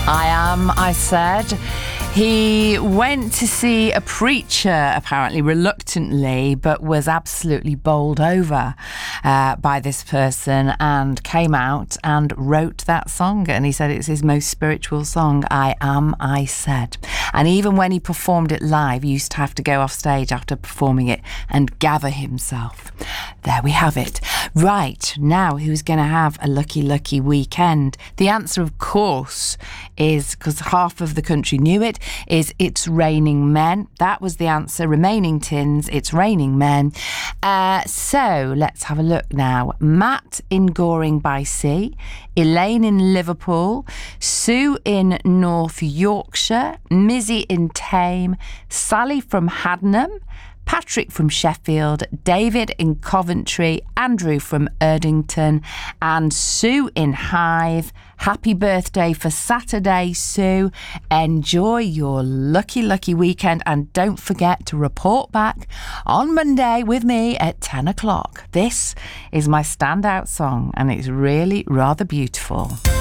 I am, I said. He went to see a preacher, apparently reluctantly, but was absolutely bowled over by this person and came out and wrote that song. And he said it's his most spiritual song, I Am, I Said. And even when he performed it live, he used to have to go off stage after performing it and gather himself. There we have it. Right, now who's going to have a lucky, lucky weekend? The answer, of course, is, because half of the country knew it, is It's Raining Men. That was the answer. Remaining tins, It's Raining Men. So let's have a look now. Matt in Goring by Sea, Elaine in Liverpool, Sue in North Yorkshire, Mizzy in Tame, Sally from Haddenham, Patrick from Sheffield, David in Coventry, Andrew from Erdington, and Sue in Hythe. Happy birthday for Saturday, Sue. Enjoy your lucky, lucky weekend, and don't forget to report back on Monday with me at 10 o'clock. This is my standout song, and it's really rather beautiful.